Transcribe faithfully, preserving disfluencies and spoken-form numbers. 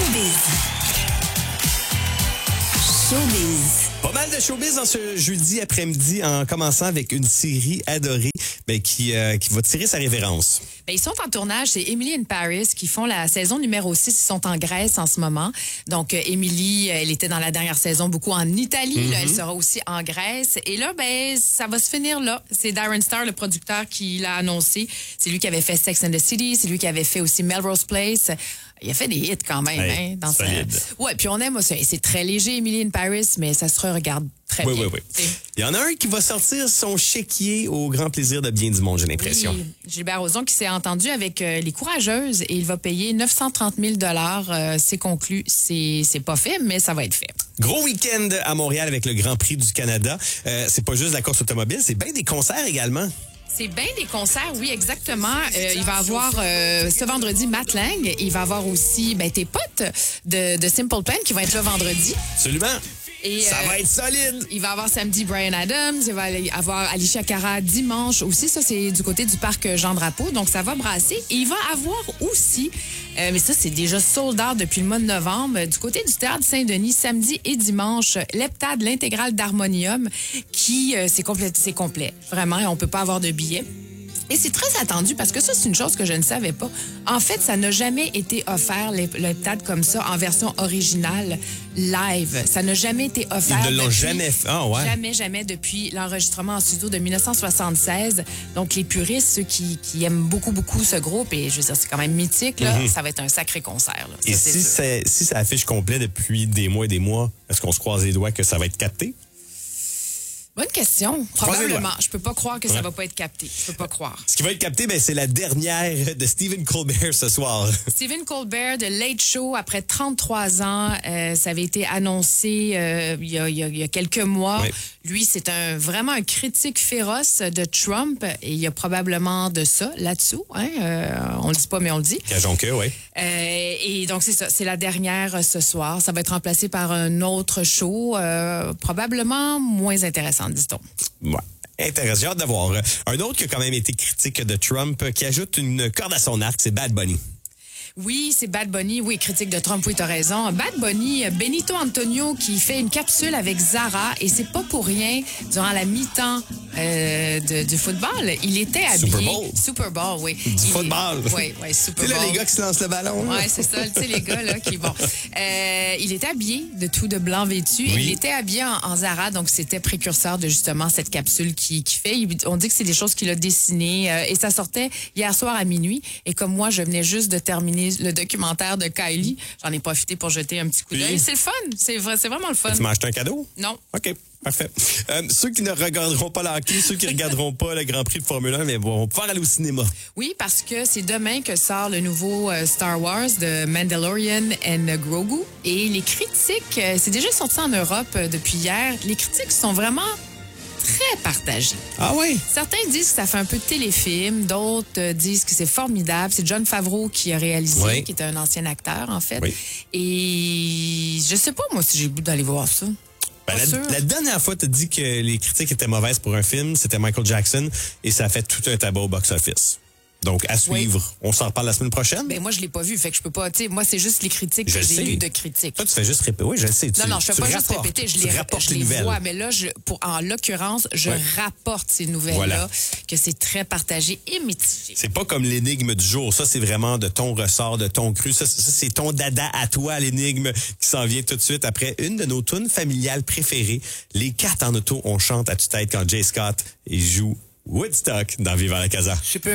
Showbiz. Showbiz. Pas mal de showbiz dans ce jeudi après-midi, en commençant avec une série adorée ben, qui, euh, qui va tirer sa révérence. Ben, ils sont en tournage, c'est Emily in Paris qui font la saison numéro six. Ils sont en Grèce en ce moment. Donc, euh, Emily, elle était dans la dernière saison beaucoup en Italie. Mm-hmm. Là, elle sera aussi en Grèce. Et là, ben, ça va se finir là. C'est Darren Star, le producteur, qui l'a annoncé. C'est lui qui avait fait Sex and the City. C'est lui qui avait fait aussi Melrose Place. Il a fait des hits quand même. Hey, hein, dans solide. sa... Ouais, puis on aime aussi. C'est très léger, Emily in Paris, mais ça se regarde très oui, bien. Oui, oui, oui. Il y en a un qui va sortir son chéquier au grand plaisir de bien du monde, j'ai l'impression. Oui, Gilbert Rozon qui s'est entendu avec euh, les Courageuses et il va payer neuf cent trente mille dollars. Euh, c'est conclu. C'est, c'est pas fait, mais ça va être fait. Gros week-end à Montréal avec le Grand Prix du Canada. Euh, c'est pas juste la course automobile, c'est bien des concerts également. C'est bien des concerts, oui, exactement. Euh, il va avoir euh, ce vendredi Matt Lang. Il va avoir aussi ben, tes potes de, de Simple Plan qui vont être là vendredi. Absolument. Et, ça euh, va être solide. Il va avoir samedi Bryan Adams. Il va avoir Alicia Cara dimanche aussi. Ça, c'est du côté du parc Jean-Drapeau. Donc, ça va brasser. Et il va avoir aussi, euh, mais ça, c'est déjà sold out depuis le mois de novembre, du côté du Théâtre Saint-Denis, samedi et dimanche, l'heptade, l'intégrale d'Harmonium, qui, euh, c'est complet, c'est complet. Vraiment, on peut pas avoir de billets. Et c'est très attendu parce que ça, c'est une chose que je ne savais pas. En fait, ça n'a jamais été offert, l'heptade comme ça, en version originale, live. Ça n'a jamais été offert. Ils ne l'ont jamais fait. Ah, ouais. Jamais, jamais depuis l'enregistrement en studio de dix-neuf cent soixante-seize. Donc, les puristes, ceux qui, qui aiment beaucoup, beaucoup ce groupe, et je veux dire, c'est quand même mythique, là, mm-hmm. ça va être un sacré concert. Là. Ça, et si, c'est, si ça affiche complet depuis des mois et des mois, est-ce qu'on se croise les doigts que ça va être capté? Bonne question. Probablement. Je peux pas croire que ouais. ça va pas être capté. Je peux pas croire. Ce qui va être capté, ben, c'est la dernière de Stephen Colbert ce soir. Stephen Colbert de Late Show, après trente-trois ans, euh, ça avait été annoncé euh, il, y a, il, y a, il y a quelques mois. Oui. Lui, c'est un vraiment un critique féroce de Trump et il y a probablement de ça là-dessous. Hein? Euh, on le dit pas, mais on le dit. Cajonque, oui. Euh, et donc, c'est ça. C'est la dernière ce soir. Ça va être remplacé par un autre show, euh, probablement moins intéressant, dit-on. Ouais. Intéressant. J'ai hâte de voir. Un autre qui a quand même été critique de Trump, qui ajoute une corde à son arc, c'est Bad Bunny. Oui, c'est Bad Bunny. Oui, critique de Trump, oui, t'as raison. Bad Bunny, Benito Antonio qui fait une capsule avec Zara et c'est pas pour rien, durant la mi-temps euh, de, du football, il était habillé... Super Bowl. Super Bowl, oui. Du il football. Est... Oui, oui, Super Bowl. Tu sais, là, les gars qui se lancent le ballon. Oui, c'est ça. Tu sais, les gars, là, qui vont... Euh, il était habillé de tout de blanc vêtu oui. et il était habillé en, en Zara, donc c'était précurseur de justement cette capsule qu'il qui fait. On dit que c'est des choses qu'il a dessinées euh, et ça sortait hier soir à minuit. Et comme moi, je venais juste de terminer le documentaire de Kylie. J'en ai profité pour jeter un petit coup d'œil. C'est le fun. C'est, vrai, c'est vraiment le fun. Tu m'as acheté un cadeau? Non. OK. Parfait. Euh, ceux qui ne regarderont pas le hockey, ceux qui ne regarderont pas le Grand Prix de Formule un, mais vont pouvoir aller au cinéma. Oui, parce que c'est demain que sort le nouveau euh, Star Wars de Mandalorian and Grogu. Et les critiques, euh, c'est déjà sorti en Europe euh, depuis hier. Les critiques sont vraiment très partagé. Ah oui? Certains disent que ça fait un peu de téléfilm, d'autres euh, disent que c'est formidable. C'est Jon Favreau qui a réalisé, oui. qui est un ancien acteur, en fait. Oui. Et je sais pas, moi, si j'ai le goût d'aller voir ça. Ben, la, la dernière fois, tu as dit que les critiques étaient mauvaises pour un film, c'était Michael Jackson, et ça a fait tout un tabac au box-office. Donc, à suivre. Oui. On s'en reparle la semaine prochaine? Ben, moi, je l'ai pas vu. Fait que je peux pas, tu sais, moi, c'est juste les critiques je que sais. j'ai lues de critiques. Toi, tu fais juste répéter. Oui, je le sais. Tu, non, non, je fais pas rapportes, juste répéter. Je les, je les, les vois. Mais là, je, pour, en l'occurrence, je ouais. rapporte ces nouvelles-là, voilà. que c'est très partagé et mitigé. C'est pas comme l'énigme du jour. Ça, c'est vraiment de ton ressort, de ton cru. Ça, ça c'est ton dada à toi, l'énigme qui s'en vient tout de suite après une de nos tunes familiales préférées. Les quatre en auto, on chante à tue-tête quand Jay Scott il joue Woodstock dans Viva la Casa.